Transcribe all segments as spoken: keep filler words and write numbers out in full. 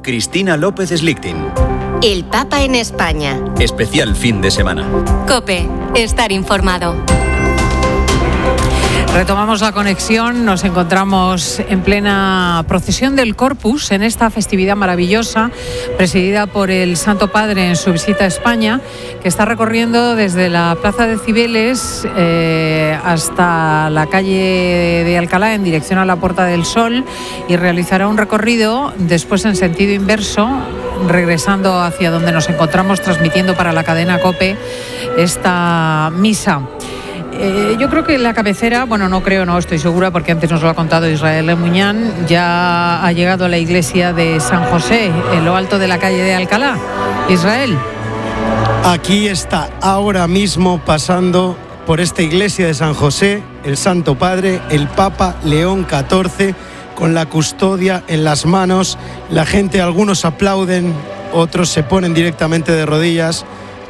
Cristina López Slichting. El Papa en España. Especial fin de semana. COPE. Estar informado. Retomamos la conexión, nos encontramos en plena procesión del Corpus, en esta festividad maravillosa, presidida por el Santo Padre en su visita a España, que está recorriendo desde la Plaza de Cibeles eh, hasta la calle de Alcalá en dirección a la Puerta del Sol, y realizará un recorrido después en sentido inverso, regresando hacia donde nos encontramos transmitiendo para la cadena COPE esta misa. Eh, yo creo que la cabecera, bueno, no creo, no estoy segura, porque antes nos lo ha contado Israel Lemuñán, ya ha llegado a la iglesia de San José, en lo alto de la calle de Alcalá. Israel. Aquí está ahora mismo pasando por esta iglesia de San José el Santo Padre, el Papa León catorce, con la custodia en las manos. La gente, algunos aplauden, otros se ponen directamente de rodillas,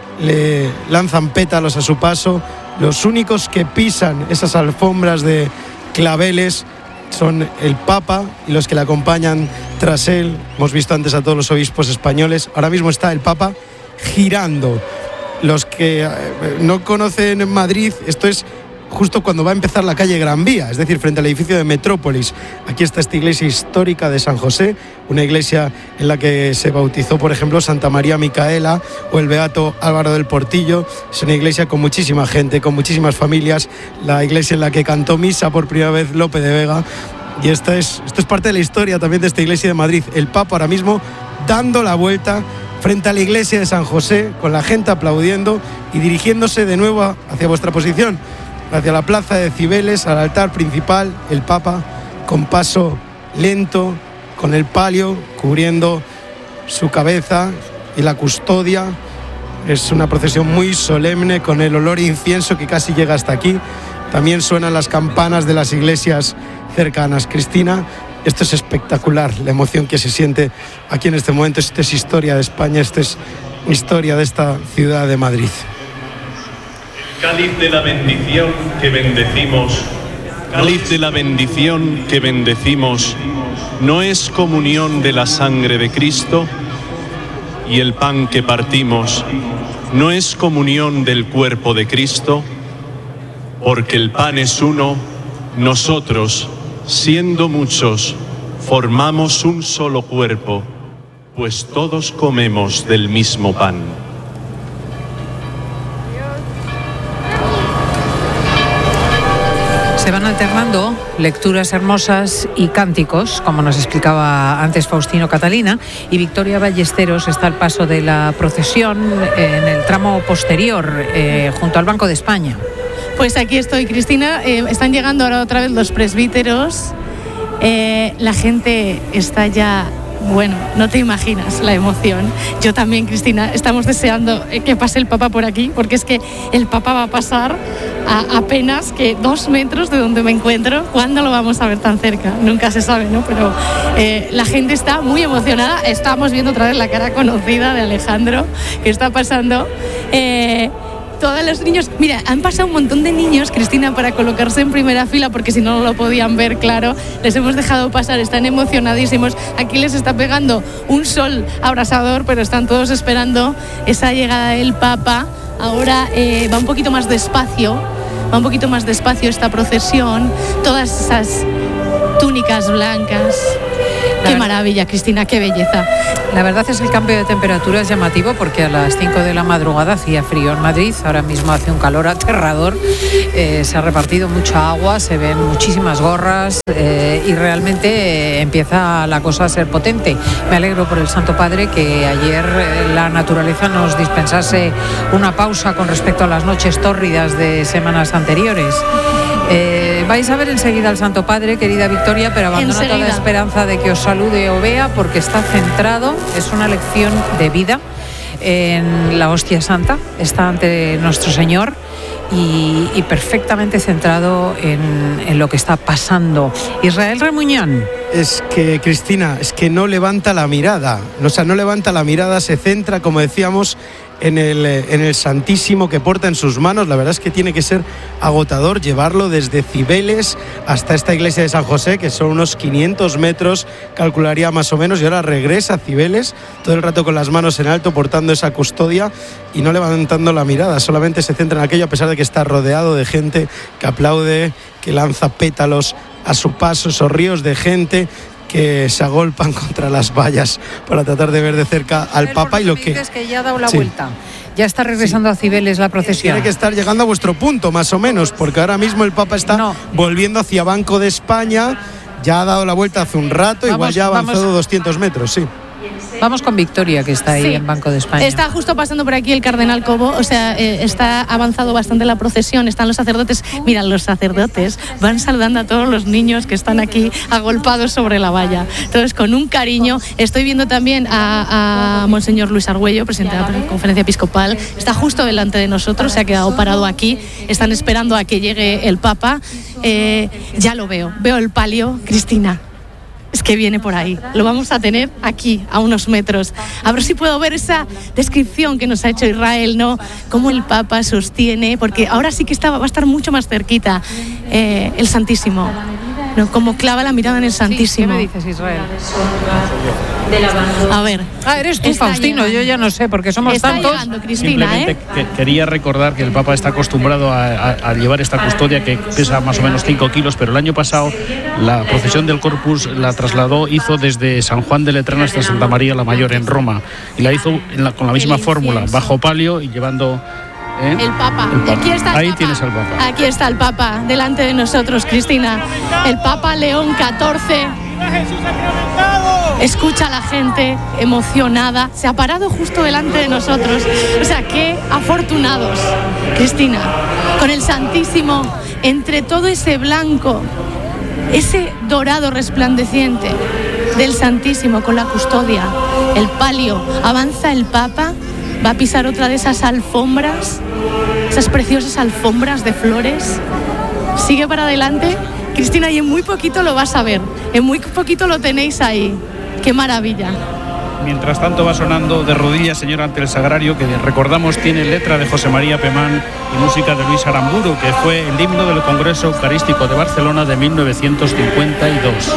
le lanzan pétalos a su paso. Los únicos que pisan esas alfombras de claveles son el Papa y los que le acompañan tras él. Hemos visto antes a todos los obispos españoles. Ahora mismo está el Papa girando. Los que no conocen Madrid, esto es justo cuando va a empezar la calle Gran Vía, es decir, frente al edificio de Metrópolis. Aquí está esta iglesia histórica de San José, una iglesia en la que se bautizó, por ejemplo, Santa María Micaela o el beato Álvaro del Portillo. Es una iglesia con muchísima gente, con muchísimas familias, la iglesia en la que cantó misa por primera vez Lope de Vega. Y esta es, esto es parte de la historia también de esta iglesia de Madrid. El Papa ahora mismo dando la vuelta frente a la iglesia de San José, con la gente aplaudiendo y dirigiéndose de nuevo hacia vuestra posición, hacia la plaza de Cibeles, al altar principal. El Papa con paso lento, con el palio cubriendo su cabeza y la custodia. Es una procesión muy solemne, con el olor a incienso que casi llega hasta aquí. También suenan las campanas de las iglesias cercanas. Cristina, esto es espectacular, la emoción que se siente aquí en este momento. Esto es historia de España, esto es historia de esta ciudad de Madrid. Cáliz de la bendición que bendecimos, cáliz de la bendición que bendecimos, ¿no es comunión de la sangre de Cristo? Y el pan que partimos, ¿no es comunión del cuerpo de Cristo? Porque el pan es uno, nosotros, siendo muchos, formamos un solo cuerpo, pues todos comemos del mismo pan. Se van alternando lecturas hermosas y cánticos, como nos explicaba antes Faustino Catalina, y Victoria Ballesteros está al paso de la procesión en el tramo posterior, eh, junto al Banco de España. Pues aquí estoy, Cristina. Eh, están llegando ahora otra vez los presbíteros. Eh, la gente está ya... Bueno, no te imaginas la emoción. Yo también, Cristina, estamos deseando que pase el Papa por aquí, porque es que el Papa va a pasar a apenas que dos metros de donde me encuentro. ¿Cuándo lo vamos a ver tan cerca? Nunca se sabe, ¿no? Pero eh, la gente está muy emocionada. Estamos viendo otra vez la cara conocida de Alejandro, que está pasando. Eh, Todos los niños, mira, han pasado un montón de niños, Cristina, para colocarse en primera fila, porque si no, no lo podían ver, claro. Les hemos dejado pasar, están emocionadísimos. Aquí les está pegando un sol abrasador, pero están todos esperando esa llegada del Papa. Ahora eh, va un poquito más despacio, va un poquito más despacio esta procesión. Todas esas túnicas blancas. Qué maravilla, Cristina, qué belleza. La verdad es que el cambio de temperatura es llamativo, porque a las cinco de la madrugada hacía frío en Madrid, ahora mismo hace un calor aterrador, eh, se ha repartido mucha agua, se ven muchísimas gorras eh, y realmente eh, empieza la cosa a ser potente. Me alegro por el Santo Padre que ayer eh, la naturaleza nos dispensase una pausa con respecto a las noches tórridas de semanas anteriores. Eh, vais a ver enseguida al Santo Padre, querida Victoria, pero abandono enseguida toda esperanza de que os salude o vea, porque está centrado, es una lección de vida en la hostia santa, está ante nuestro Señor y, y perfectamente centrado en, en lo que está pasando. Israel Remuñán. Es que, Cristina, es que no levanta la mirada, o sea, no levanta la mirada, se centra, como decíamos, en el, en el Santísimo que porta en sus manos. La verdad es que tiene que ser agotador llevarlo desde Cibeles hasta esta iglesia de San José, que son unos quinientos metros, calcularía más o menos, y ahora regresa a Cibeles, todo el rato con las manos en alto, portando esa custodia y no levantando la mirada, solamente se centra en aquello, a pesar de que está rodeado de gente que aplaude, que lanza pétalos a su paso, esos ríos de gente que se agolpan contra las vallas para tratar de ver de cerca al Papa. Y lo que es que ya ha dado la sí. vuelta, ya está regresando sí. a Cibeles la procesión. Tiene que estar llegando a vuestro punto, más o menos, porque ahora mismo el Papa está no. volviendo hacia Banco de España, ya ha dado la vuelta hace un rato, vamos, igual ya ha avanzado vamos. doscientos metros, sí. Vamos con Victoria, que está ahí sí. en Banco de España. Está justo pasando por aquí el cardenal Cobo, o sea, eh, está avanzado bastante la procesión, están los sacerdotes. Mira, los sacerdotes van saludando a todos los niños que están aquí agolpados sobre la valla. Entonces, con un cariño, estoy viendo también a, a Monseñor Luis Argüello, presidente de la Conferencia Episcopal, está justo delante de nosotros, se ha quedado parado aquí, están esperando a que llegue el Papa. Eh, ya lo veo, veo el palio, Cristina. Es que viene por ahí, lo vamos a tener aquí, a unos metros. A ver si puedo ver esa descripción que nos ha hecho Israel, ¿no? Cómo el Papa sostiene, porque ahora sí que está, va a estar mucho más cerquita eh, el Santísimo, ¿no? Como clava la mirada en el Santísimo. Sí, ¿qué me dices, Israel? A ver. Ah, eres tú, Faustino, llegando. Yo ya no sé, porque somos está tantos. Llegando, Cristina, Simplemente ¿eh? que, quería recordar que el Papa está acostumbrado a, a, a llevar esta custodia que pesa más o menos cinco kilos, pero el año pasado la procesión del Corpus la trasladó, hizo desde San Juan de Letrán hasta Santa María la Mayor en Roma, y la hizo en la, con la misma fórmula, bajo palio y llevando... ¿Eh? El Papa. El Papa. Aquí está el Ahí Papa. tienes al Papa. Aquí está el Papa, delante de nosotros, Cristina. El Papa León catorce. Escucha a la gente emocionada. Se ha parado justo delante de nosotros. O sea, qué afortunados, Cristina. Con el Santísimo, entre todo ese blanco, ese dorado resplandeciente del Santísimo con la custodia, el palio. Avanza el Papa. Va a pisar otra de esas alfombras, esas preciosas alfombras de flores. Sigue para adelante, Cristina, y en muy poquito lo vas a ver. En muy poquito lo tenéis ahí. ¡Qué maravilla! Mientras tanto va sonando De rodillas, Señor, ante el sagrario, que recordamos tiene letra de José María Pemán y música de Luis Aramburu, que fue el himno del Congreso Eucarístico de Barcelona de mil novecientos cincuenta y dos.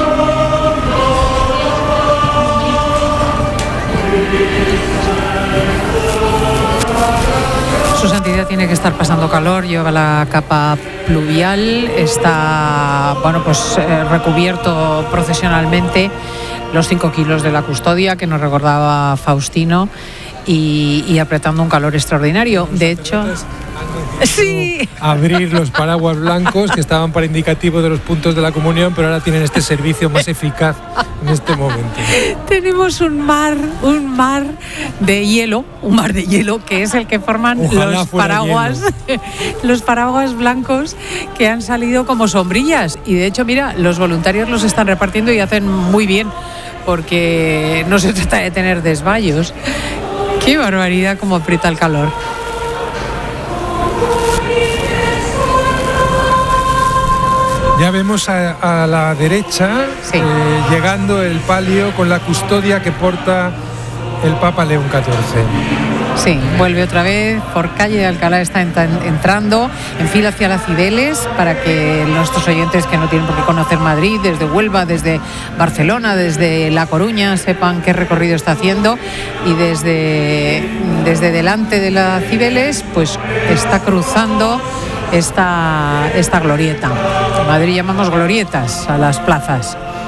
Su santidad tiene que estar pasando calor, lleva la capa pluvial, está bueno pues eh, recubierto procesionalmente los cinco kilos de la custodia que nos recordaba Faustino y, y apretando un calor extraordinario. De hecho, sí. Abrir los paraguas blancos que estaban para indicativo de los puntos de la comunión, pero ahora tienen este servicio más eficaz en este momento. Tenemos un mar, un mar de hielo, un mar de hielo que es el que forman Ojalá los paraguas, los paraguas blancos que han salido como sombrillas. Y de hecho, mira, los voluntarios los están repartiendo y hacen muy bien, porque no se trata de tener desmayos. Qué barbaridad, cómo aprieta el calor. Ya vemos a, a la derecha sí. eh, llegando el palio con la custodia que porta el Papa León catorce. Sí, vuelve otra vez por calle de Alcalá, está entrando en fila hacia las Cibeles para que nuestros oyentes que no tienen por qué conocer Madrid, desde Huelva, desde Barcelona, desde La Coruña, sepan qué recorrido está haciendo, y desde, desde delante de las Cibeles pues está cruzando esta, esta glorieta. En Madrid llamamos glorietas a las plazas.